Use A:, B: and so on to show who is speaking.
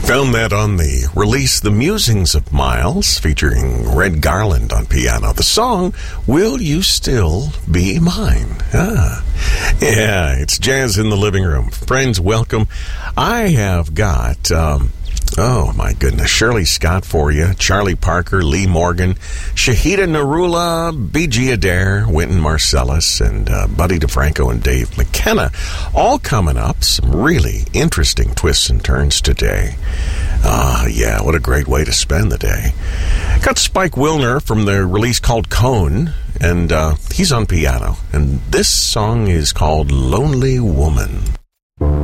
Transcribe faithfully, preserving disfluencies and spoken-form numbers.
A: Found that on the release The Musings of Miles, featuring Red Garland on piano. The song, Will You Still Be Mine? Ah, yeah, it's Jazz in the Living Room. Friends, welcome. I have got... Um, Oh, my goodness. Shirley Scott for you, Charlie Parker, Lee Morgan, Shahida Narula, B G Adair, Wynton Marsalis, and uh, Buddy DeFranco and Dave McKenna. All coming up. Some really interesting twists and turns today. Ah, uh, yeah, what a great way to spend the day. Got Spike Wilner from the release called Cone, and uh, he's on piano. And this song is called Lonely Woman.